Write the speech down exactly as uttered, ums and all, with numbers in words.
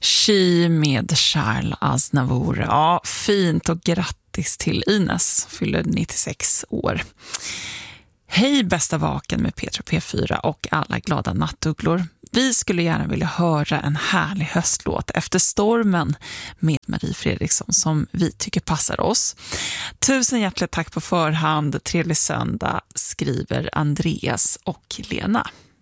She med Charles Aznavour. Ja, fint och grattis till Ines, fyller nittiosex år. Hej bästa vaken med Petra P fyra och alla glada nattugglor. Vi skulle gärna vilja höra en härlig höstlåt efter stormen med Marie Fredriksson som vi tycker passar oss. Tusen hjärtligt tack på förhand. Trevlig söndag, skriver Andreas och Lena.